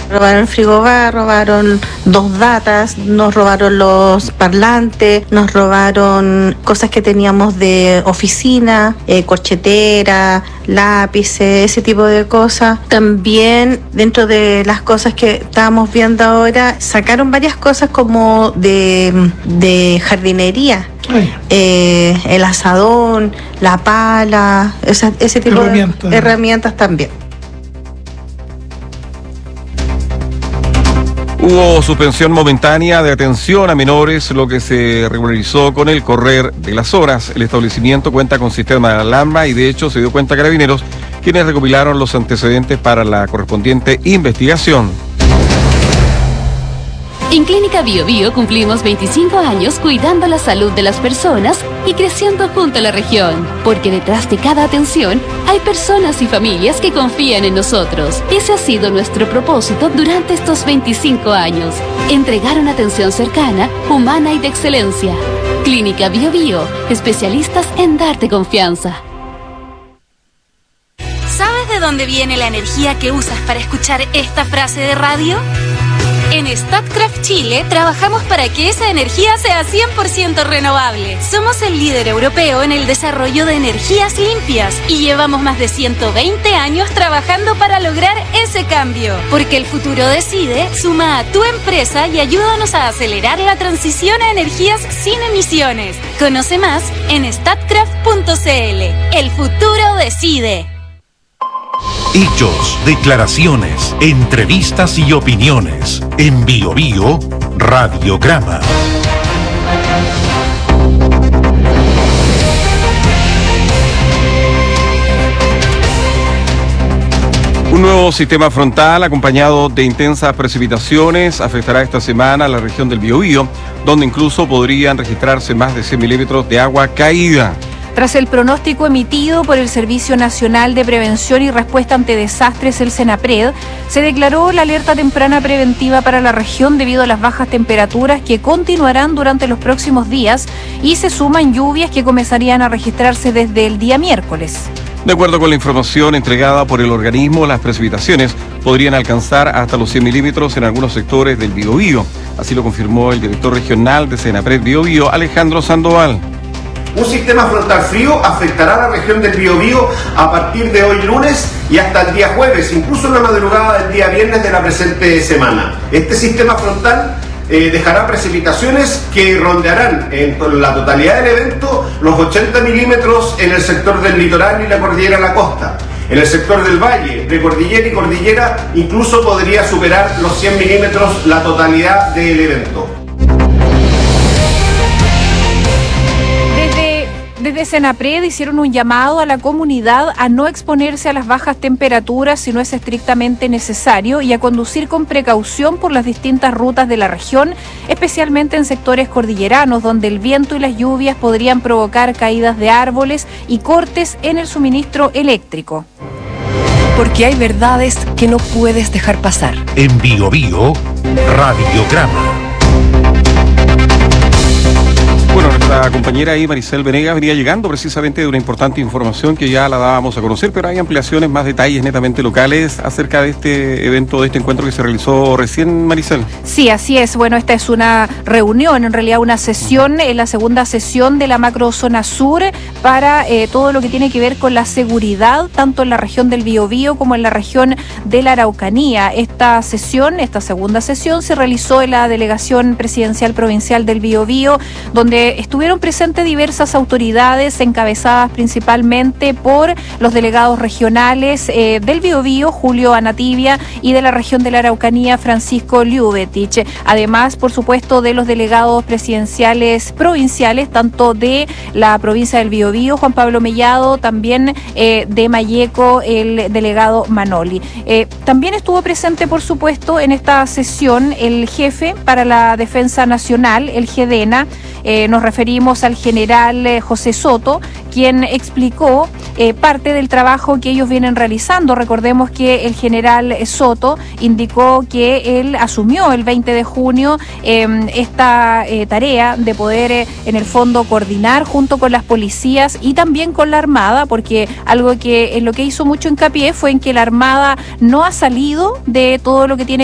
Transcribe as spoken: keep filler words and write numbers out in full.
Robaron el frigobar, robaron dos datas, nos robaron los parlantes, nos robaron cosas que teníamos de oficina, eh, corchetera, lápices, ese tipo de cosas. También dentro de las cosas que estábamos viendo ahora, sacaron varias cosas como de, de jardinería. Eh, el asadón, la pala, esa, ese tipo Herramienta. de herramientas también. Hubo suspensión momentánea de atención a menores, lo que se regularizó con el correr de las horas. El establecimiento cuenta con sistema de alarma y de hecho se dio cuenta Carabineros, quienes recopilaron los antecedentes para la correspondiente investigación. En Clínica Bio Bio cumplimos veinticinco años cuidando la salud de las personas y creciendo junto a la región, porque detrás de cada atención hay personas y familias que confían en nosotros. Ese ha sido nuestro propósito durante estos veinticinco años, entregar una atención cercana, humana y de excelencia. Clínica Bio Bio, especialistas en darte confianza. ¿Sabes de dónde viene la energía que usas para escuchar esta frase de radio? En Statkraft Chile trabajamos para que esa energía sea cien por ciento renovable. Somos el líder europeo en el desarrollo de energías limpias y llevamos más de ciento veinte años trabajando para lograr ese cambio. Porque el futuro decide, suma a tu empresa y ayúdanos a acelerar la transición a energías sin emisiones. Conoce más en statkraft punto c l. El futuro decide. Hechos, declaraciones, entrevistas y opiniones. En Bio Bio, Radiograma. Un nuevo sistema frontal acompañado de intensas precipitaciones afectará esta semana a la región del Biobío, donde incluso podrían registrarse más de cien milímetros de agua caída. Tras el pronóstico emitido por el Servicio Nacional de Prevención y Respuesta ante Desastres, el SENAPRED, se declaró la alerta temprana preventiva para la región debido a las bajas temperaturas que continuarán durante los próximos días y se suman lluvias que comenzarían a registrarse desde el día miércoles. De acuerdo con la información entregada por el organismo, las precipitaciones podrían alcanzar hasta los cien milímetros en algunos sectores del Biobío. Así lo confirmó el director regional de SENAPRED Biobío, Alejandro Sandoval. Un sistema frontal frío afectará a la región del Biobío a partir de hoy lunes y hasta el día jueves, incluso en la madrugada del día viernes de la presente semana. Este sistema frontal eh, dejará precipitaciones que rondearán en la totalidad del evento los ochenta milímetros en el sector del litoral y la cordillera de la costa. En el sector del valle, precordillera y cordillera, incluso podría superar los cien milímetros la totalidad del evento. Desde SENAPRED hicieron un llamado a la comunidad a no exponerse a las bajas temperaturas si no es estrictamente necesario y a conducir con precaución por las distintas rutas de la región, especialmente en sectores cordilleranos donde el viento y las lluvias podrían provocar caídas de árboles y cortes en el suministro eléctrico. Porque hay verdades que no puedes dejar pasar. En Bio Bio, Radiograma. Bueno, nuestra compañera ahí, Maricel Venegas, venía llegando precisamente de una importante información que ya la dábamos a conocer, pero hay ampliaciones, más detalles netamente locales acerca de este evento, de este encuentro que se realizó recién, Maricel. Sí, así es. Bueno, esta es una reunión, en realidad una sesión, en la segunda sesión de la macrozona sur para eh, todo lo que tiene que ver con la seguridad, tanto en la región del Biobío como en la región de la Araucanía. Esta sesión, esta segunda sesión, se realizó en la Delegación Presidencial Provincial del Biobío, donde estuvieron presentes diversas autoridades encabezadas principalmente por los delegados regionales eh, del Biobío, Julio Anativia, y de la región de la Araucanía, Francisco Liubetich. Además, por supuesto, de los delegados presidenciales provinciales, tanto de la provincia del Biobío, Juan Pablo Mellado, también eh, de Malleco, el delegado Manoli. Eh, también estuvo presente, por supuesto, en esta sesión el jefe para la Defensa Nacional, el GEDENA. Eh, nos referimos al general eh, José Soto, quien explicó eh, parte del trabajo que ellos vienen realizando. Recordemos que el general Soto indicó que él asumió el veinte de junio eh, esta eh, tarea de poder eh, en el fondo coordinar junto con las policías y también con la Armada, porque algo que en lo que hizo mucho hincapié fue en que la Armada no ha salido de todo lo que tiene